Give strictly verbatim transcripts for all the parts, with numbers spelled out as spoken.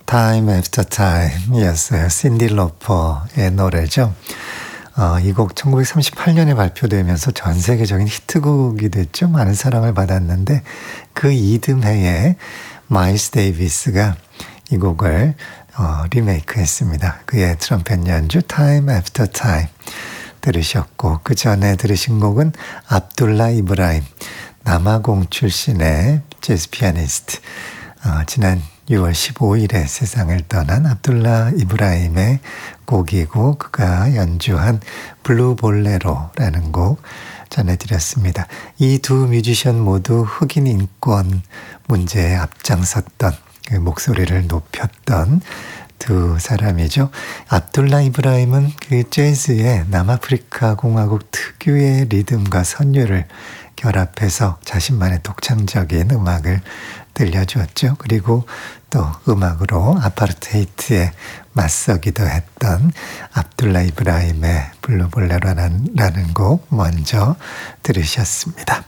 Time After Time이었어요. 신디 로퍼의 노래죠. 어, 이 곡 천구백삼십팔 년에 발표되면서 전 세계적인 히트곡이 됐죠. 많은 사랑을 받았는데 그 이듬해에 마일스 데이비스가 이 곡을 어, 리메이크했습니다. 그의 트럼펫 연주 Time After Time 들으셨고, 그 전에 들으신 곡은 압둘라 이브라임, 남아공 출신의 재즈 피아니스트, 어, 지난 유월 십오일에 세상을 떠난 압둘라 이브라임의 곡이고, 그가 연주한 블루 볼레로라는 곡 전해드렸습니다. 이 두 뮤지션 모두 흑인 인권 문제에 앞장섰던, 그 목소리를 높였던 두 사람이죠. 압둘라 이브라임은 그 재즈의 남아프리카 공화국 특유의 리듬과 선율을 결합해서 자신만의 독창적인 음악을 들려주었죠. 그리고 또 음악으로 아파르테이트에 맞서기도 했던 압둘라 이브라임의 블루볼레로라는 곡 먼저 들으셨습니다.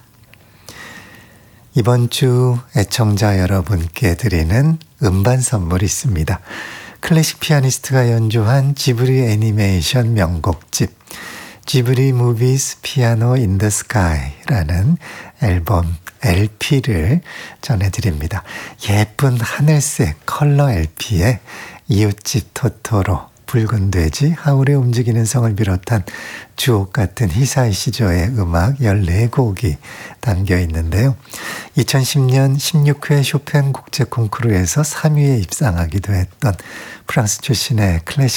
이번 주 애청자 여러분께 드리는 음반 선물이 있습니다. 클래식 피아니스트가 연주한 지브리 애니메이션 명곡집 지브리 무비스 피아노 인 더 스카이라는 앨범 엘피를 전해드립니다. 예쁜 하늘색 컬러 엘피에 이웃집 토토로, 붉은 돼지, 하울의 움직이는 성을 비롯한 주옥 같은 히사이 시조의 음악 열네 곡이 담겨 있는데요. 이천십 년 십육 회 쇼팽 국제 콩쿠르에서 삼 위에 입상하기도 했던 프랑스 출신의 클래식